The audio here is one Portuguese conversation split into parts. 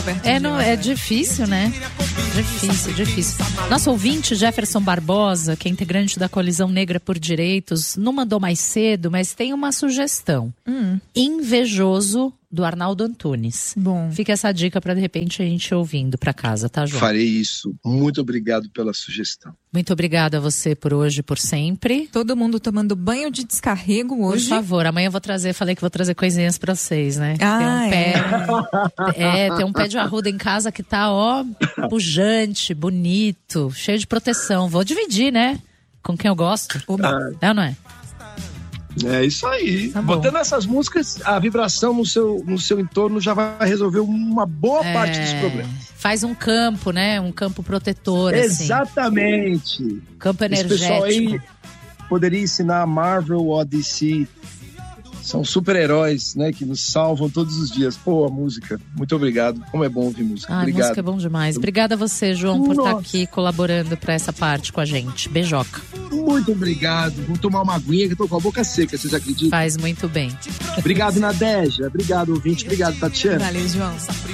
perto É difícil, né? Difícil. Nosso ouvinte, Jefferson Barbosa, que é integrante da Coalizão Negra por Direitos, não mandou mais cedo, mas tem uma sugestão. Invejoso, do Arnaldo Antunes. Bom. Fica essa dica para de repente a gente ir ouvindo para casa, tá, João? Farei isso. Muito obrigado pela sugestão. Muito obrigada a você por hoje, por sempre. Todo mundo tomando banho de descarrego hoje. Por favor, amanhã eu vou trazer, falei que vou trazer coisinhas pra vocês, né? Tem um pé de arruda em casa que tá, pujante, bonito, cheio de proteção. Vou dividir, né? Com quem eu gosto. É ou não é? É isso aí. Tá bom. Botando essas músicas, a vibração no seu entorno já vai resolver uma boa parte dos problemas. Faz um campo, né? Um campo protetor, Exatamente. Assim. Campo energético. Esse pessoal aí poderia ensinar a Marvel ou a DC. São super-heróis, né? Que nos salvam todos os dias. Pô, a música. Muito obrigado. Como é bom ouvir música. Obrigado. Música é bom demais. Obrigada a você, João, por estar aqui colaborando para essa parte com a gente. Beijoca. Muito obrigado. Vou tomar uma aguinha que eu tô com a boca seca, vocês acreditam? Faz muito bem. Obrigado, Nadeja. Obrigado, ouvinte. Obrigado, Tatiana. Valeu, João.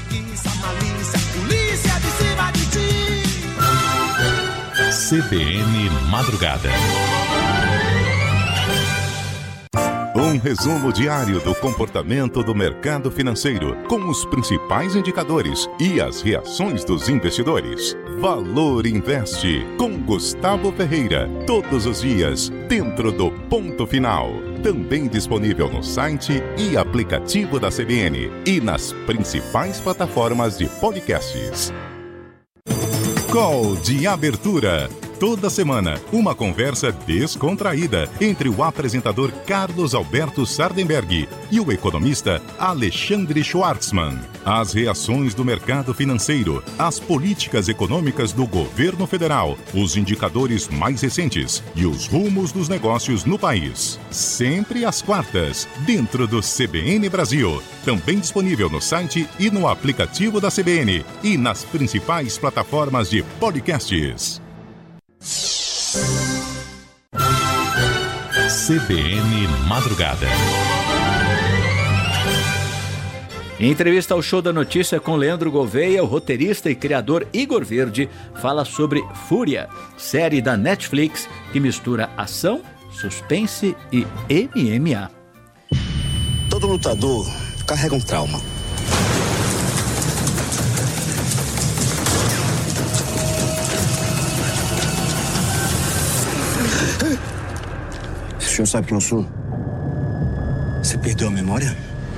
CBN Madrugada. Um resumo diário do comportamento do mercado financeiro, com os principais indicadores e as reações dos investidores. Valor Investe, com Gustavo Ferreira, todos os dias, dentro do Ponto Final. Também disponível no site e aplicativo da CBN e nas principais plataformas de podcasts. Call de abertura. Toda semana, uma conversa descontraída entre o apresentador Carlos Alberto Sardenberg e o economista Alexandre Schwartzman. As reações do mercado financeiro, as políticas econômicas do governo federal, os indicadores mais recentes e os rumos dos negócios no país. Sempre às quartas, dentro do CBN Brasil. Também disponível no site e no aplicativo da CBN e nas principais plataformas de podcasts. CBN Madrugada. Em entrevista ao Show da Notícia com Leandro Gouveia, o roteirista e criador Igor Verde fala sobre Fúria, série da Netflix que mistura ação, suspense e MMA. Todo lutador carrega um trauma. O senhor sabe quem eu sou? Você perdeu a memória?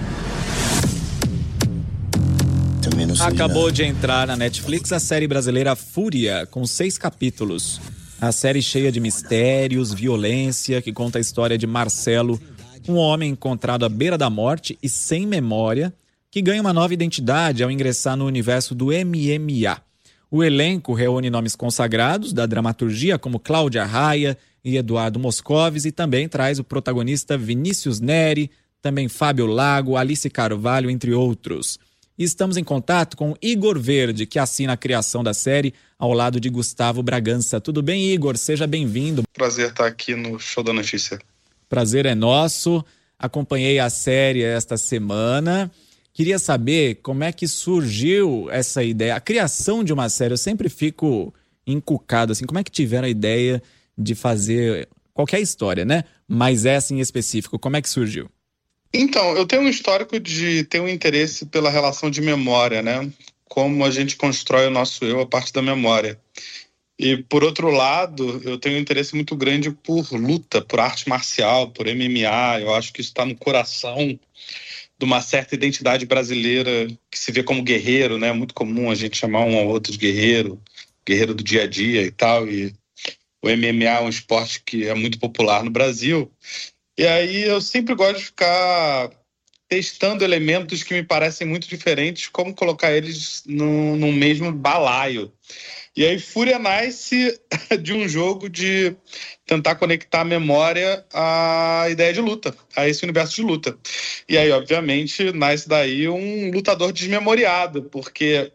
Também não sei. Acabou de entrar na Netflix a série brasileira Fúria, com 6 capítulos. A série cheia de mistérios, violência, que conta a história de Marcelo, um homem encontrado à beira da morte e sem memória, que ganha uma nova identidade ao ingressar no universo do MMA. O elenco reúne nomes consagrados da dramaturgia como Cláudia Raia e Eduardo Moscovis, e também traz o protagonista Vinícius Neri, também Fábio Lago, Alice Carvalho, entre outros. E estamos em contato com Igor Verde, que assina a criação da série ao lado de Gustavo Bragança. Tudo bem, Igor? Seja bem-vindo. Prazer estar aqui no Show da Notícia. Prazer é nosso. Acompanhei a série esta semana. Queria saber como é que surgiu essa ideia, a criação de uma série. Eu sempre fico encucado, assim, como é que tiveram a ideia de fazer qualquer história, né? Mas essa em específico, como é que surgiu? Então, eu tenho um histórico de ter um interesse pela relação de memória, né? Como a gente constrói o nosso eu a partir da memória. E, por outro lado, eu tenho um interesse muito grande por luta, por arte marcial, por MMA. Eu acho que isso está no coração de uma certa identidade brasileira que se vê como guerreiro, né? É muito comum a gente chamar um ao outro de guerreiro, guerreiro do dia a dia e tal. E o MMA é um esporte que é muito popular no Brasil. E aí eu sempre gosto de ficar testando elementos que me parecem muito diferentes, como colocar eles no mesmo balaio. E aí Fúria nasce de um jogo de tentar conectar a memória à ideia de luta, a esse universo de luta. E aí, obviamente, nasce daí um lutador desmemoriado, porque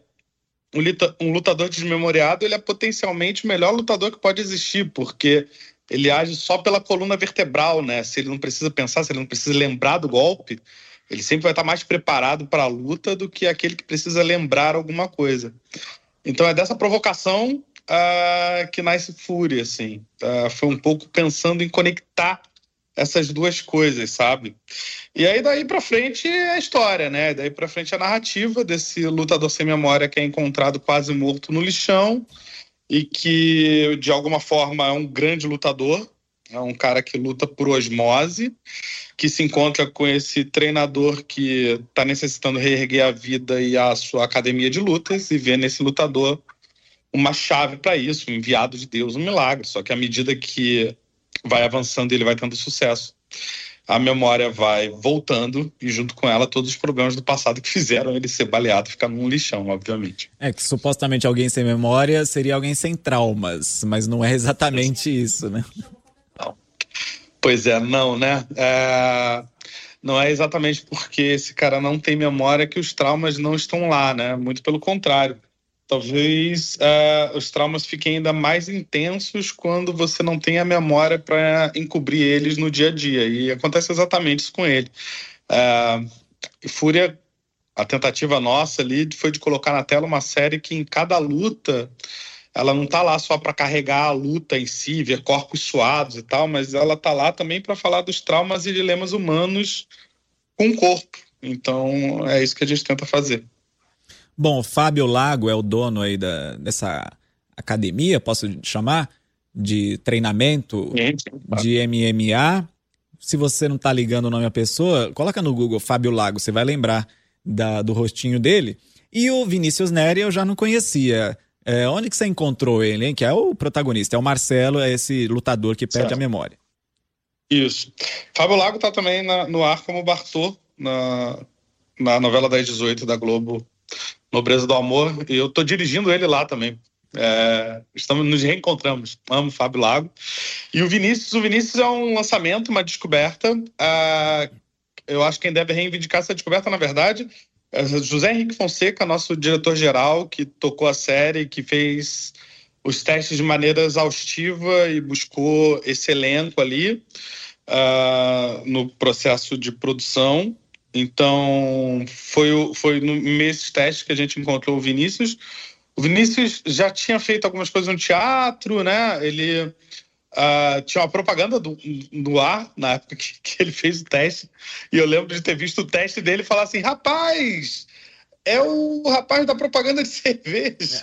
um lutador desmemoriado, ele é potencialmente o melhor lutador que pode existir, porque ele age só pela coluna vertebral, né? Se ele não precisa pensar, se ele não precisa lembrar do golpe, Ele sempre vai estar mais preparado para a luta do que aquele que precisa lembrar alguma coisa. Então é dessa provocação que nasce Fúria, assim. Foi um pouco pensando em conectar essas duas coisas, sabe? E aí daí pra frente é a história, né? Daí pra frente a narrativa desse lutador sem memória que é encontrado quase morto no lixão e que de alguma forma é um grande lutador, é um cara que luta por osmose, que se encontra com esse treinador que está necessitando reerguer a vida e a sua academia de lutas e vê nesse lutador uma chave para isso, um enviado de Deus, um milagre. Só que à medida que vai avançando e ele vai tendo sucesso, a memória vai voltando e junto com ela todos os problemas do passado que fizeram ele ser baleado, ficar num lixão, obviamente. É que supostamente alguém sem memória seria alguém sem traumas, mas não é exatamente isso, né? Não. Pois é, não, né? Não é exatamente porque esse cara não tem memória que os traumas não estão lá, né? Muito pelo contrário. Talvez os traumas fiquem ainda mais intensos quando você não tem a memória para encobrir eles no dia a dia. E acontece exatamente isso com ele. Fúria, a tentativa nossa ali foi de colocar na tela uma série que em cada luta, ela não está lá só para carregar a luta em si, ver corpos suados e tal, mas ela está lá também para falar dos traumas e dilemas humanos com o corpo. Então é isso que a gente tenta fazer. Bom, o Fábio Lago é o dono aí dessa academia, posso chamar, de treinamento de MMA. Se você não tá ligando o nome da pessoa, coloca no Google Fábio Lago, você vai lembrar do rostinho dele. E o Vinícius Neri eu já não conhecia. Onde que você encontrou ele, hein? Que é o protagonista, é o Marcelo, é esse lutador que perde a memória. Isso. Fábio Lago tá também no ar como Bartô, na novela das 18 da Globo, Nobreza do Amor, e eu tô dirigindo ele lá também. Nos reencontramos. Amo Fábio Lago. E o Vinícius é um lançamento, uma descoberta. Eu acho que quem deve reivindicar essa descoberta, na verdade, é José Henrique Fonseca, nosso diretor-geral, que tocou a série, que fez os testes de maneira exaustiva e buscou esse elenco ali no processo de produção. Então, foi nesses testes que a gente encontrou o Vinícius. O Vinícius já tinha feito algumas coisas no teatro, né? Ele tinha uma propaganda do ar, na época que ele fez o teste. E eu lembro de ter visto o teste dele e falar assim, rapaz, é o rapaz da propaganda de cerveja.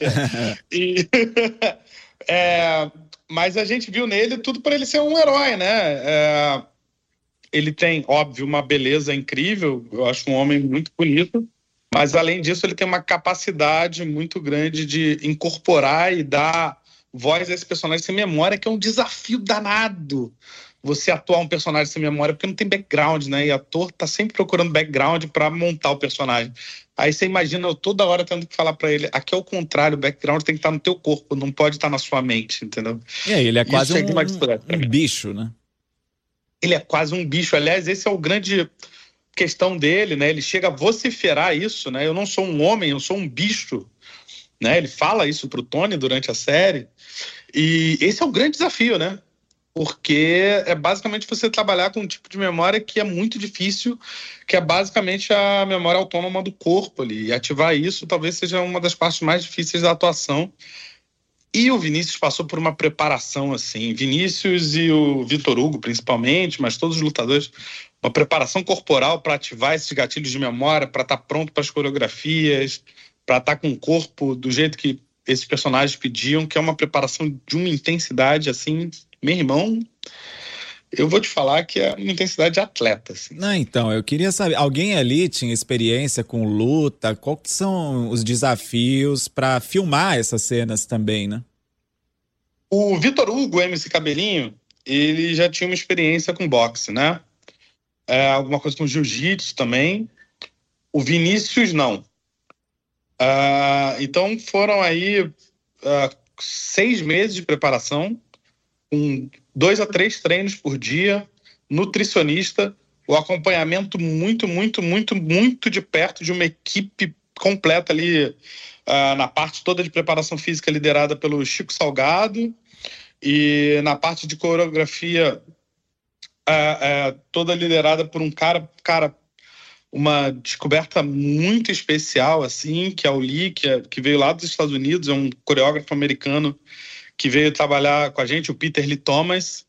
Mas a gente viu nele tudo para ele ser um herói, né? Ele tem, óbvio, uma beleza incrível, eu acho um homem muito bonito, mas além disso ele tem uma capacidade muito grande de incorporar e dar voz a esse personagem sem memória, que é um desafio danado. Você atuar um personagem sem memória, porque não tem background, né? E o ator tá sempre procurando background para montar o personagem. Aí você imagina eu toda hora tendo que falar para ele, aqui é o contrário, o background tem que estar no teu corpo, não pode estar na sua mente, entendeu? Ele é quase um bicho, né? Ele é quase um bicho. Aliás, esse é o grande questão dele, né? Ele chega a vociferar isso, né? Eu não sou um homem, eu sou um bicho, né? Ele fala isso pro Tony durante a série. E esse é o grande desafio, né? Porque é basicamente você trabalhar com um tipo de memória que é muito difícil, que é basicamente a memória autônoma do corpo ali. E ativar isso talvez seja uma das partes mais difíceis da atuação. E o Vinícius passou por uma preparação, assim, Vinícius e o Vitor Hugo, principalmente, mas todos os lutadores, uma preparação corporal para ativar esses gatilhos de memória, para estar pronto para as coreografias, para estar com o corpo do jeito que esses personagens pediam, que é uma preparação de uma intensidade, assim, meu irmão, eu vou te falar que é uma intensidade de atleta, assim. Não, então, eu queria saber, alguém ali tinha experiência com luta? Quais são os desafios para filmar essas cenas também, né? O Vitor Hugo, MC Cabelinho, ele já tinha uma experiência com boxe, né? Alguma coisa com jiu-jitsu também. O Vinícius, não. Então, foram aí 6 meses de preparação, com 2 a 3 treinos por dia, nutricionista, o acompanhamento muito, muito, muito, muito de perto de uma equipe completa ali, na parte toda de preparação física liderada pelo Chico Salgado e na parte de coreografia toda liderada por um cara, uma descoberta muito especial, assim, que é o Lee, que veio lá dos Estados Unidos, é um coreógrafo americano que veio trabalhar com a gente, o Peter Lee Thomas,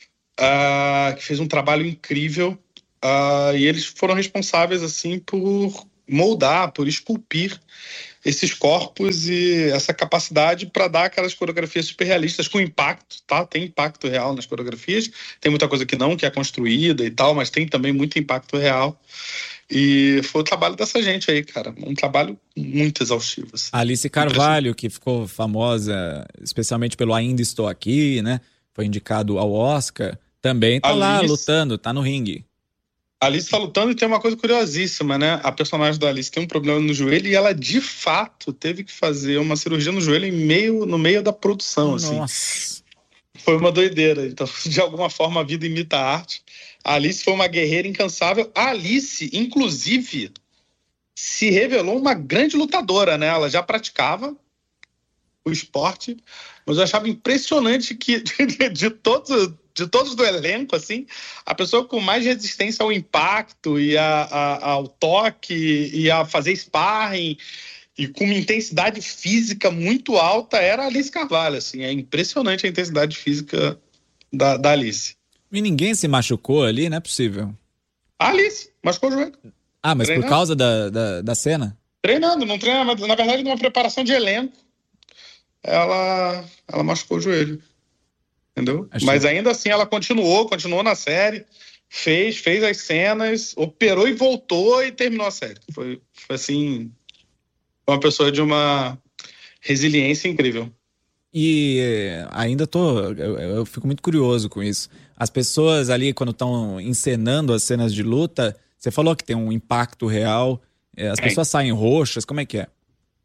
que fez um trabalho incrível, e eles foram responsáveis, assim, por moldar, por esculpir esses corpos e essa capacidade para dar aquelas coreografias super realistas com impacto, tá? Tem impacto real nas coreografias, tem muita coisa que não, que é construída e tal, mas tem também muito impacto real. E foi o trabalho dessa gente aí, cara. Um trabalho muito exaustivo. Assim. Alice Carvalho, que ficou famosa especialmente pelo Ainda Estou Aqui, né? Foi indicado ao Oscar. Também tá lá lutando, tá no ringue. A Alice tá lutando e tem uma coisa curiosíssima, né? A personagem da Alice tem um problema no joelho e ela, de fato, teve que fazer uma cirurgia no joelho no meio da produção, Nossa. assim. Foi uma doideira. Então, de alguma forma, a vida imita a arte. A Alice foi uma guerreira incansável. A Alice, inclusive, se revelou uma grande lutadora, né? Ela já praticava o esporte, mas eu achava impressionante que de todos do elenco, assim, a pessoa com mais resistência ao impacto e ao toque e a fazer sparring e com uma intensidade física muito alta era a Alice Carvalho, assim. É impressionante a intensidade física da Alice. E ninguém se machucou ali, não é possível. A Alice machucou o joelho. Mas treinando. Por causa da cena? Treinando, não treina, mas na verdade numa preparação de elenco ela machucou o joelho. Entendeu? Mas ainda assim ela continuou na série, fez as cenas, operou e voltou e terminou a série. Foi assim, uma pessoa de uma resiliência incrível. E ainda eu fico muito curioso com isso. As pessoas ali, quando estão encenando as cenas de luta, você falou que tem um impacto real, as pessoas saem roxas, como é que é?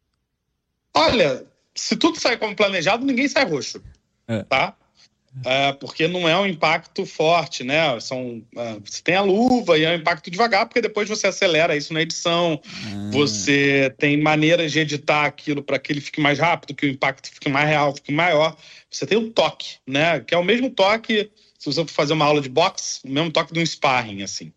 Olha, se tudo sai como planejado, ninguém sai roxo, tá? Porque não é um impacto forte, né? Você tem a luva e é um impacto devagar, porque depois você acelera isso na edição, você tem maneiras de editar aquilo para que ele fique mais rápido, que o impacto fique mais real, fique maior. Você tem o toque, né? Que é o mesmo toque, se você for fazer uma aula de boxe, o mesmo toque de um sparring, assim.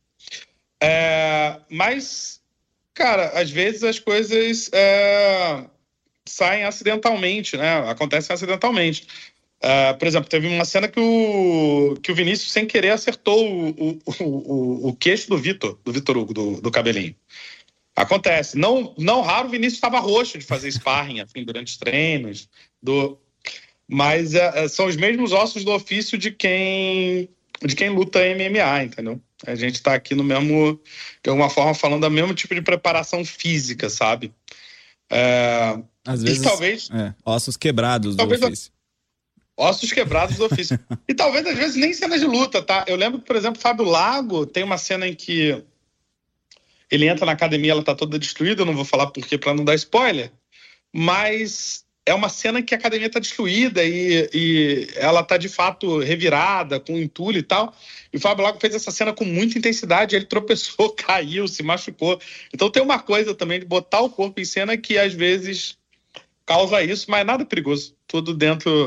Mas, cara, às vezes as coisas saem acidentalmente, né? Acontecem acidentalmente. Por exemplo, teve uma cena que o Vinícius, sem querer, acertou o queixo do Vitor Hugo, do cabelinho. Acontece. Não raro o Vinícius estava roxo de fazer sparring assim, durante os treinos. Mas são os mesmos ossos do ofício de quem luta MMA, entendeu? A gente está aqui no mesmo, de alguma forma, falando do mesmo tipo de preparação física, sabe? Às vezes, talvez, ossos quebrados do ofício. Ossos quebrados do ofício. E talvez, às vezes, nem cenas de luta, tá? Eu lembro que, por exemplo, Fábio Lago tem uma cena em que ele entra na academia, ela tá toda destruída, eu não vou falar por quê pra não dar spoiler, mas é uma cena em que a academia tá destruída e ela tá, de fato, revirada, com entulho e tal. E o Fábio Lago fez essa cena com muita intensidade, ele tropeçou, caiu, se machucou. Então tem uma coisa também de botar o corpo em cena que, às vezes, causa isso, mas nada perigoso. Tudo dentro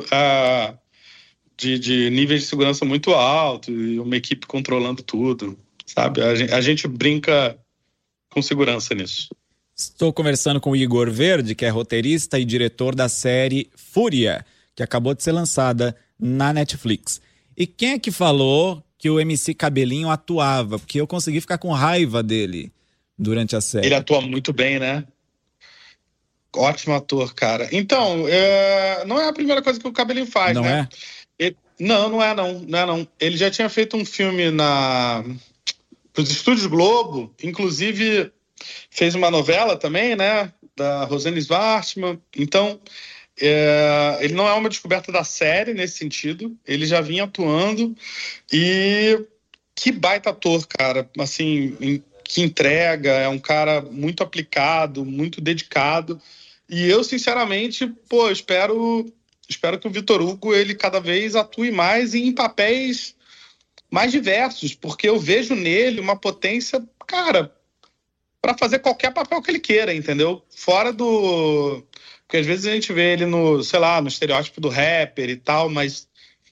de níveis de segurança muito alto e uma equipe controlando tudo, sabe? A gente brinca com segurança nisso. Estou conversando com o Igor Verde, que é roteirista e diretor da série Fúria, que acabou de ser lançada na Netflix. E quem é que falou que o MC Cabelinho atuava? Porque eu consegui ficar com raiva dele durante a série. Ele atua muito bem, né? Ótimo ator, cara. Então, não é a primeira coisa que o Cabelinho faz, não né? Não é não. Ele já tinha feito um filme pros Estúdios Globo, inclusive fez uma novela também, né? Da Rosane Svartman. Então, ele não é uma descoberta da série nesse sentido. Ele já vinha atuando e que baita ator, cara. Assim, que entrega, é um cara muito aplicado, muito dedicado. E eu, sinceramente, espero que o Vitor Hugo ele cada vez atue mais em papéis mais diversos, porque eu vejo nele uma potência, cara, para fazer qualquer papel que ele queira, entendeu? Fora do... Porque às vezes a gente vê ele no estereótipo do rapper e tal, mas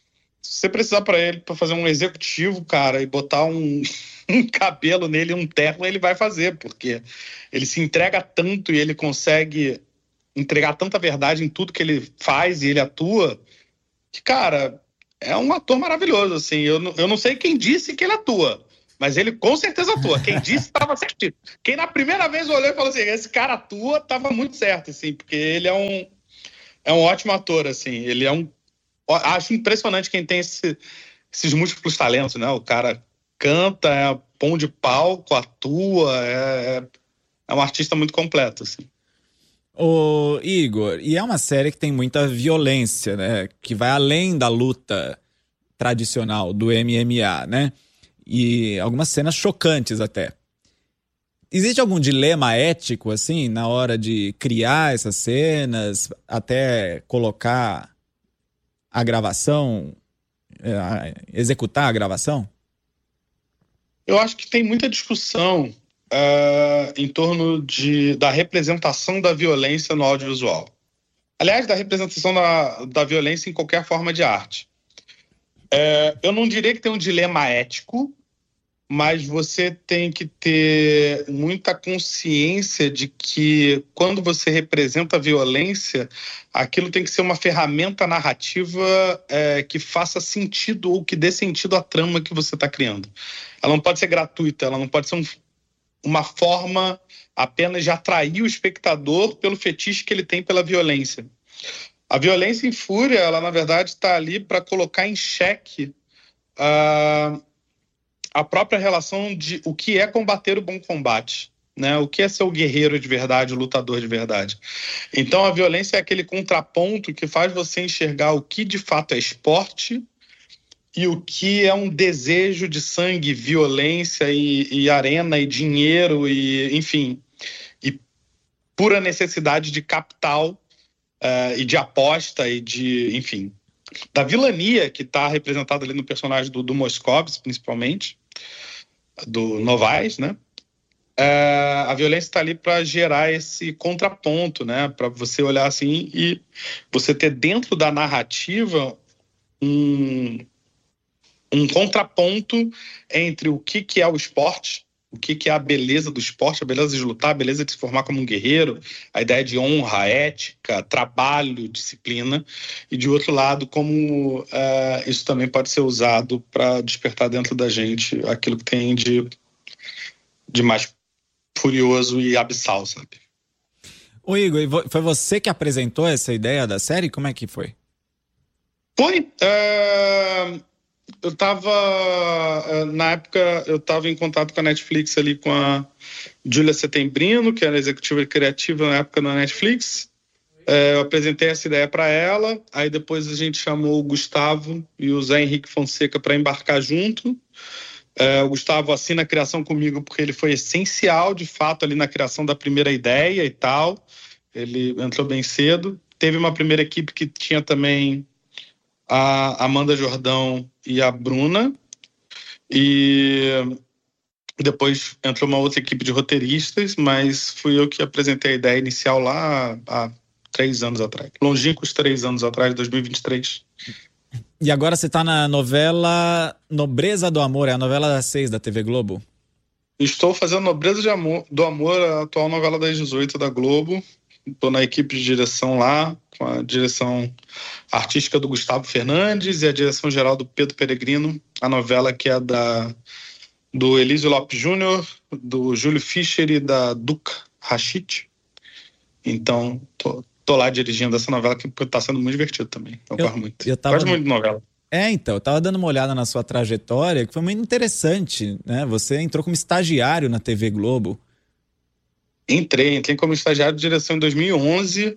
Se você precisar para fazer um executivo, cara, e botar um cabelo nele, um terno, ele vai fazer, porque ele se entrega tanto e ele consegue entregar tanta verdade em tudo que ele faz e ele atua, que, cara, é um ator maravilhoso, assim. Eu não sei quem disse que ele atua, mas ele com certeza atua. Quem disse estava certinho. Quem na primeira vez olhou e falou assim, esse cara atua, estava muito certo, assim, porque ele é um ótimo ator, assim. Ele é acho impressionante quem tem esses múltiplos talentos, né? O cara canta, é pão de palco, atua, é um artista muito completo, assim. Ô, Igor, e é uma série que tem muita violência, né? Que vai além da luta tradicional do MMA, né? E algumas cenas chocantes até. Existe algum dilema ético, assim, na hora de criar essas cenas, até colocar a gravação, executar a gravação? Eu acho que tem muita discussão em torno da representação da violência no audiovisual. Aliás, da representação da violência em qualquer forma de arte. Eu não diria que tem um dilema ético, mas você tem que ter muita consciência de que quando você representa a violência, aquilo tem que ser uma ferramenta narrativa que faça sentido ou que dê sentido à trama que você está criando. Ela não pode ser gratuita, ela não pode ser uma forma apenas de atrair o espectador pelo fetiche que ele tem pela violência. A violência em Fúria, ela na verdade está ali para colocar em xeque a própria relação de o que é combater o bom combate, né? O que é ser o guerreiro de verdade, o lutador de verdade. Então a violência é aquele contraponto que faz você enxergar o que de fato é esporte e o que é um desejo de sangue, violência e arena e dinheiro e, enfim, e pura necessidade de capital e de aposta e de, enfim, da vilania que está representada ali no personagem do Moscovitz, principalmente, do Novaes, né? A violência está ali para gerar esse contraponto, né? Para você olhar assim e você ter dentro da narrativa um contraponto entre o que é o esporte, o que é a beleza do esporte, a beleza de lutar, a beleza de se formar como um guerreiro, a ideia de honra, ética, trabalho, disciplina, e de outro lado, como isso também pode ser usado para despertar dentro da gente aquilo que tem de mais furioso e abissal, sabe? Ô Igor, foi você que apresentou essa ideia da série? Como é que foi? Foi. Eu estava, na época, eu estava em contato com a Netflix ali com a Júlia Setembrino, que era executiva criativa na época na Netflix. Eu apresentei essa ideia para ela, aí depois a gente chamou o Gustavo e o Zé Henrique Fonseca para embarcar junto. O Gustavo assina a criação comigo porque ele foi essencial, de fato, ali na criação da primeira ideia e tal. Ele entrou bem cedo. Teve uma primeira equipe que tinha também a Amanda Jordão e a Bruna, e depois entrou uma outra equipe de roteiristas, mas fui eu que apresentei a ideia inicial lá há 3 anos atrás, longínquos 3 anos atrás, 2023. E agora você está na novela Nobreza do Amor, é a novela das 6 da TV Globo? Estou fazendo Nobreza do Amor, a atual novela das 18 da Globo. Estou na equipe de direção lá, com a direção artística do Gustavo Fernandes e a direção geral do Pedro Peregrino. A novela que é do Elísio Lopes Júnior, do Júlio Fischer e da Duca Rachid. Então, tô lá dirigindo essa novela que está sendo muito divertido também. Eu gosto muito. Gosto muito de novela. Então, eu tava dando uma olhada na sua trajetória, que foi muito interessante, né? Você entrou como estagiário na TV Globo. Entrei como estagiário de direção em 2011.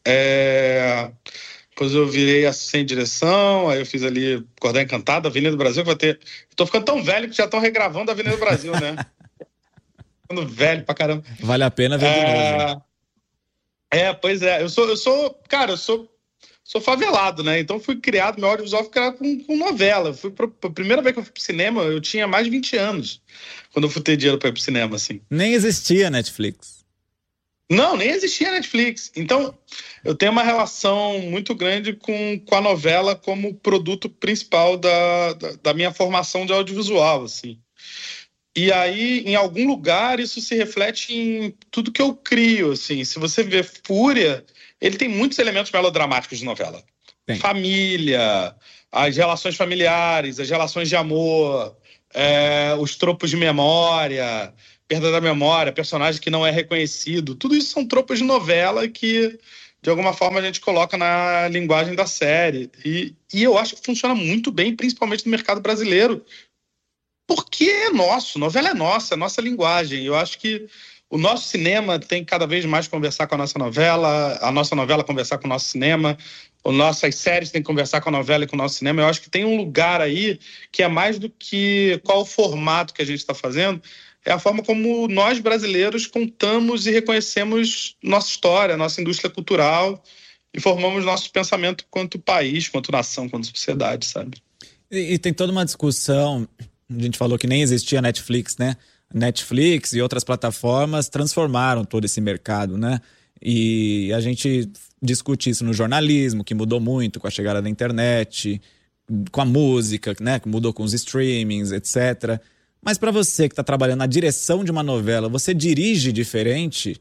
Depois eu virei assistente de direção, aí eu fiz ali Cordão Encantado, Avenida do Brasil, que vai ter... Tô ficando tão velho que já estão regravando a Avenida do Brasil, né? Ficando velho pra caramba. Vale a pena ver de novo. Pois é. Eu sou favelado, né? Então fui criado, meu audiovisual foi criado com novela. A primeira vez que eu fui pro cinema, eu tinha mais de 20 anos. Quando eu fui ter dinheiro pra ir pro cinema, assim. Nem existia Netflix. Não, nem existia Netflix. Então, eu tenho uma relação muito grande com a novela como produto principal da minha formação de audiovisual, assim. E aí, em algum lugar, isso se reflete em tudo que eu crio, assim. Se você vê Fúria, ele tem muitos elementos melodramáticos de novela. Tem. Família, as relações familiares, as relações de amor, os tropos de memória, perda da memória, personagem que não é reconhecido. Tudo isso são tropos de novela que, de alguma forma, a gente coloca na linguagem da série. E eu acho que funciona muito bem, principalmente no mercado brasileiro, porque é nosso, novela é nossa linguagem. Eu acho que o nosso cinema tem cada vez mais que conversar com a nossa novela conversar com o nosso cinema, nossas séries têm que conversar com a novela e com o nosso cinema. Eu acho que tem um lugar aí que é mais do que qual o formato que a gente está fazendo, é a forma como nós brasileiros contamos e reconhecemos nossa história, nossa indústria cultural e formamos nosso pensamento quanto país, quanto nação, quanto sociedade, sabe? E tem toda uma discussão, a gente falou que nem existia Netflix, né? Netflix e outras plataformas transformaram todo esse mercado, né? E a gente discute isso no jornalismo, que mudou muito com a chegada da internet, com a música, né? Que mudou com os streamings, etc. Mas para você que está trabalhando na direção de uma novela, você dirige diferente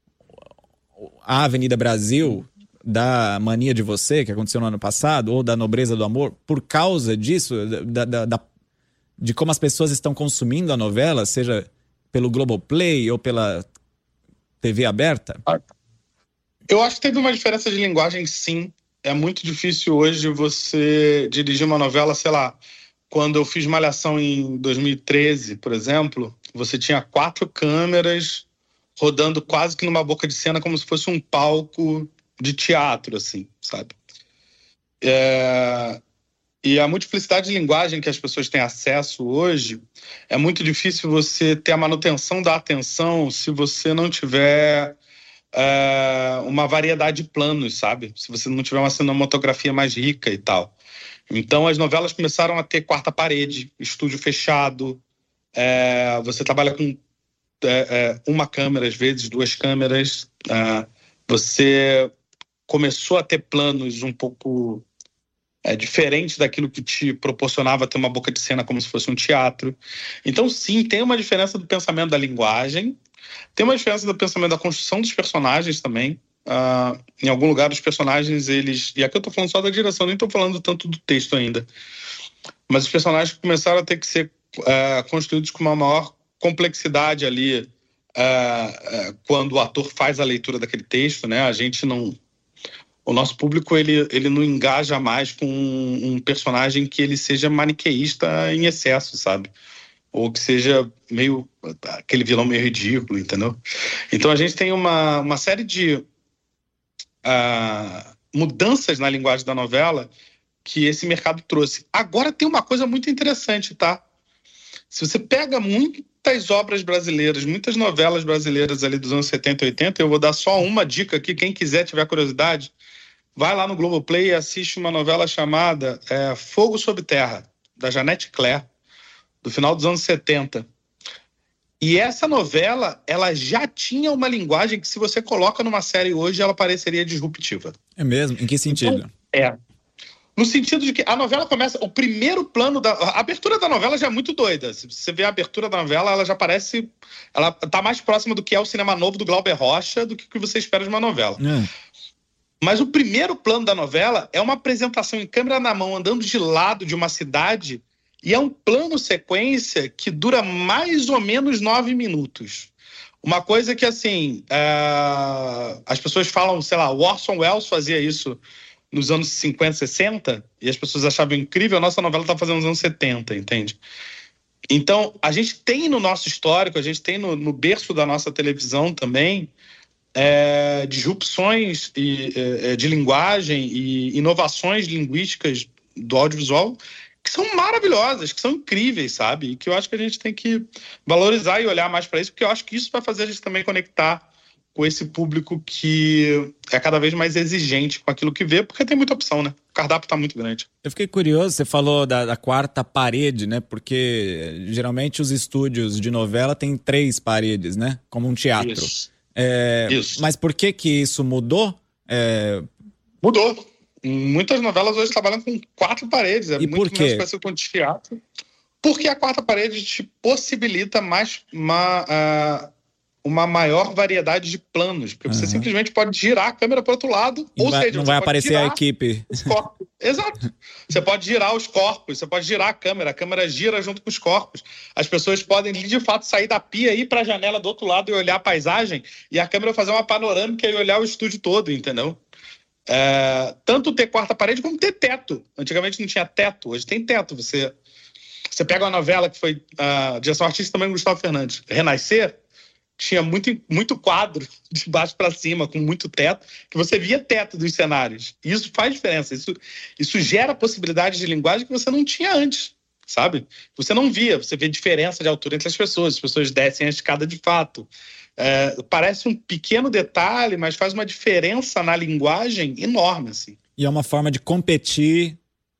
a Avenida Brasil da Mania de Você, que aconteceu no ano passado, ou da Nobreza do Amor, por causa disso, de como as pessoas estão consumindo a novela, seja pelo Globoplay ou pela TV aberta? Eu acho que teve uma diferença de linguagem, sim. É muito difícil hoje você dirigir uma novela, sei lá, quando eu fiz Malhação em 2013, por exemplo, você tinha 4 câmeras rodando quase que numa boca de cena, como se fosse um palco de teatro, assim, sabe? E a multiplicidade de linguagem que as pessoas têm acesso hoje, é muito difícil você ter a manutenção da atenção se você não tiver uma variedade de planos, sabe? Se você não tiver uma cinematografia mais rica e tal. Então, as novelas começaram a ter quarta parede, estúdio fechado, você trabalha com uma câmera, às vezes, 2 câmeras, você começou a ter planos um pouco diferentes daquilo que te proporcionava ter uma boca de cena como se fosse um teatro. Então, sim, tem uma diferença do pensamento da linguagem, tem uma diferença do pensamento da construção dos personagens também. Em algum lugar, os personagens, eles... E aqui eu tô falando só da direção, nem tô falando tanto do texto ainda. Mas os personagens começaram a ter que ser construídos com uma maior complexidade ali quando o ator faz a leitura daquele texto, né? A gente não... O nosso público, ele não engaja mais com um personagem que ele seja maniqueísta em excesso, sabe? Ou que seja meio... aquele vilão meio ridículo, entendeu? Então a gente tem uma série de mudanças na linguagem da novela que esse mercado trouxe. Agora tem uma coisa muito interessante, tá? Se você pega muitas obras brasileiras, muitas novelas brasileiras ali dos anos 70 e 80, eu vou dar só uma dica aqui, quem quiser, tiver curiosidade, vai lá no Globoplay e assiste uma novela chamada Fogo Sob Terra, da Janete Claire, do final dos anos 70. E essa novela, ela já tinha uma linguagem que, se você coloca numa série hoje, ela pareceria disruptiva. É mesmo? Em que sentido? Então, no sentido de que a novela começa... O primeiro plano a abertura da novela já é muito doida. Se você vê a abertura da novela, ela já parece... Ela tá mais próxima do que é o cinema novo do Glauber Rocha do que o que você espera de uma novela. Mas o primeiro plano da novela é uma apresentação em câmera na mão, andando de lado de uma cidade... E é um plano sequência que dura mais ou menos 9 minutos. Uma coisa que, assim, as pessoas falam, sei lá, o Orson Welles fazia isso nos anos 50, 60, e as pessoas achavam incrível, a nossa novela está fazendo nos anos 70, entende? Então, a gente tem no nosso histórico, a gente tem no berço da nossa televisão também, disrupções de linguagem e inovações linguísticas do audiovisual que são maravilhosas, que são incríveis, sabe? E que eu acho que a gente tem que valorizar e olhar mais para isso, porque eu acho que isso vai fazer a gente também conectar com esse público que é cada vez mais exigente com aquilo que vê, porque tem muita opção, né? O cardápio tá muito grande. Eu fiquei curioso, você falou da quarta parede, né? Porque geralmente os estúdios de novela têm 3 paredes, né? Como um teatro. Isso. Isso. Mas por que isso mudou? Mudou. Muitas novelas hoje trabalham com 4 paredes. E muito por quê? menos parecido com teatro. Porque a 4ª parede te possibilita mais uma maior variedade de planos. Porque você simplesmente pode girar a câmera para o outro lado. Não vai aparecer a equipe. Os corpos. Exato. Você pode girar os corpos, você pode girar a câmera gira junto com os corpos. As pessoas podem, de fato, sair da pia, ir para a janela do outro lado e olhar a paisagem, e a câmera fazer uma panorâmica e olhar o estúdio todo, entendeu? Tanto ter 4ª parede como ter teto. Antigamente não tinha teto, hoje tem teto. Você pega uma novela que foi de direção artística também, Gustavo Fernandes, Renascer, tinha muito quadro de baixo para cima, com muito teto, que você via teto dos cenários. E isso faz diferença. Isso gera possibilidades de linguagem que você não tinha antes, sabe? Você não via, você vê diferença de altura entre as pessoas descem a escada de fato. Parece um pequeno detalhe, mas faz uma diferença na linguagem enorme, assim. E é uma forma de competir,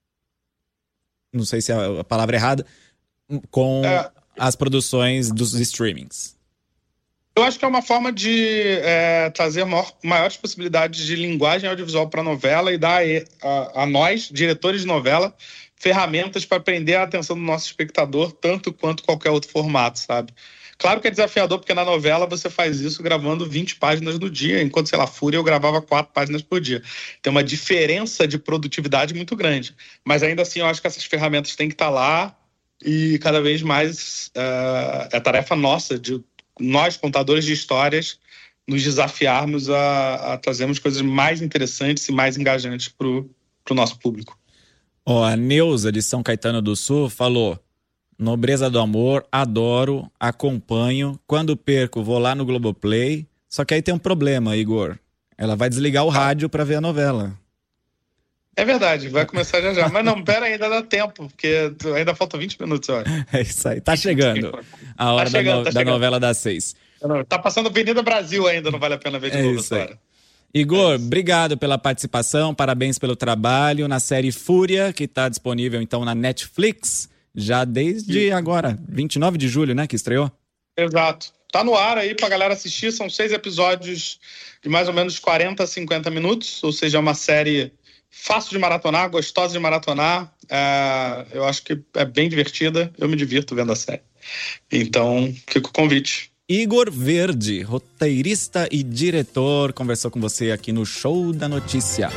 não sei se é a palavra errada, com as produções dos streamings. Eu acho que é uma forma de trazer maiores possibilidades de linguagem audiovisual para a novela e dar a nós, diretores de novela, ferramentas para prender a atenção do nosso espectador, tanto quanto qualquer outro formato, sabe? Claro que é desafiador, porque na novela você faz isso gravando 20 páginas no dia, enquanto, sei lá, Fúria eu gravava 4 páginas por dia. Tem uma diferença de produtividade muito grande. Mas ainda assim eu acho que essas ferramentas têm que estar lá e cada vez mais é tarefa nossa de nós, contadores de histórias, nos desafiarmos a trazermos coisas mais interessantes e mais engajantes para o nosso público. A Neuza, de São Caetano do Sul, falou: Nobreza do Amor, adoro, acompanho. Quando perco, vou lá no Globoplay. Só que aí tem um problema, Igor. Ela vai desligar o rádio para ver a novela. É verdade, vai começar já. Mas não, pera, ainda dá tempo, porque ainda faltam 20 minutos, eu acho. É isso aí, tá chegando a hora da novela das 6. Tá passando Avenida Brasil ainda, não vale a pena ver de novo agora. Igor, obrigado pela participação, parabéns pelo trabalho na série Fúria, que está disponível então na Netflix, já desde agora, 29 de julho, né, que estreou? Exato. Tá no ar aí pra galera assistir, são 6 episódios de mais ou menos 40 a 50 minutos, ou seja, é uma série fácil de maratonar, gostosa de maratonar, eu acho que é bem divertida, eu me divirto vendo a série. Então, fica o convite. Igor Verde, roteirista e diretor, conversou com você aqui no Show da Notícia.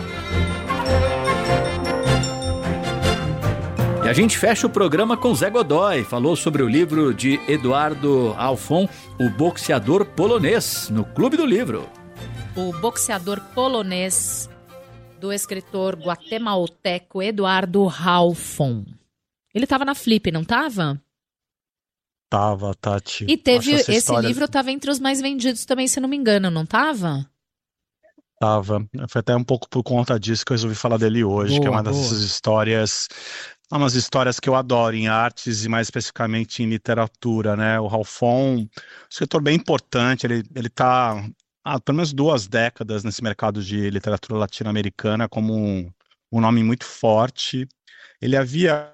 E a gente fecha o programa com Zé Godoy. Falou sobre o livro de Eduardo Halfon, O Boxeador Polonês, no Clube do Livro. O Boxeador Polonês, do escritor guatemalteco Eduardo Halfon. Ele estava na Flip, não estava? Tava, Tati. E teve esse livro estava entre os mais vendidos também, se não me engano, não estava? Tava. Foi até um pouco por conta disso que eu resolvi falar dele hoje, que é uma dessas histórias, umas histórias que eu adoro em artes e mais especificamente em literatura, né? O Halfon, um escritor bem importante, ele tá há pelo menos 2 décadas nesse mercado de literatura latino-americana como um nome muito forte. Ele havia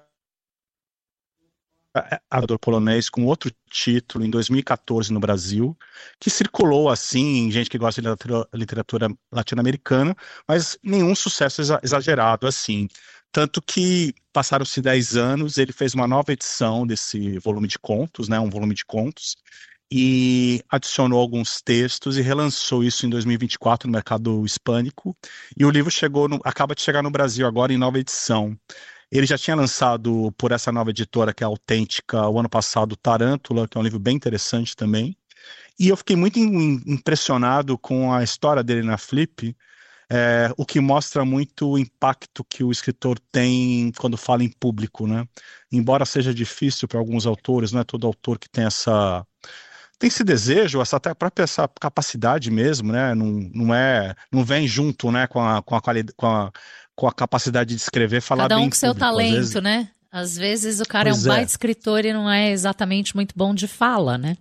Eduardo Polonês com outro título em 2014 no Brasil, que circulou assim em gente que gosta de literatura latino-americana, mas nenhum sucesso exagerado assim. Tanto que passaram-se 10 anos, ele fez uma nova edição desse volume de contos, né, um volume de contos, e adicionou alguns textos e relançou isso em 2024 no mercado hispânico, e o livro acaba de chegar no Brasil agora em nova edição. Ele já tinha lançado por essa nova editora, que é a Autêntica, o ano passado, Tarântula, que é um livro bem interessante também. E eu fiquei muito impressionado com a história dele na Flip, o que mostra muito o impacto que o escritor tem quando fala em público, né? Embora seja difícil para alguns autores, não é todo autor que tem esse desejo, até própria essa capacidade mesmo, né? Não vem junto, né, com a capacidade de escrever, falar bem. Cada um com seu talento, né? Às vezes o cara é um baita escritor e não é exatamente muito bom de fala, né?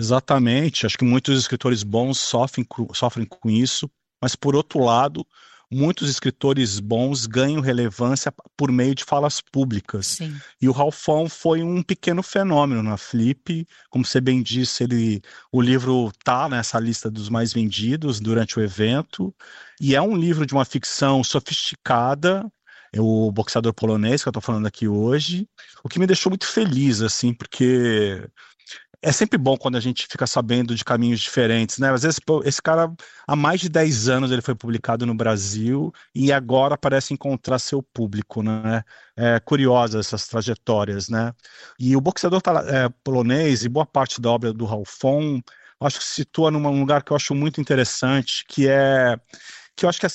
Exatamente. Acho que muitos escritores bons sofrem com isso, mas por outro lado, muitos escritores bons ganham relevância por meio de falas públicas. Sim. E o Ralphão foi um pequeno fenômeno na Flip. Como você bem disse, o livro está nessa lista dos mais vendidos durante o evento. E é um livro de uma ficção sofisticada, o Boxeador Polonês, que eu estou falando aqui hoje, o que me deixou muito feliz, assim, porque é sempre bom quando a gente fica sabendo de caminhos diferentes, né? Às vezes, esse cara, há mais de 10 anos ele foi publicado no Brasil e agora parece encontrar seu público, né? É curiosa essas trajetórias, né? E o Boxeador Polonês e boa parte da obra do Ralphão, acho que se situa num lugar que eu acho muito interessante, que eu acho que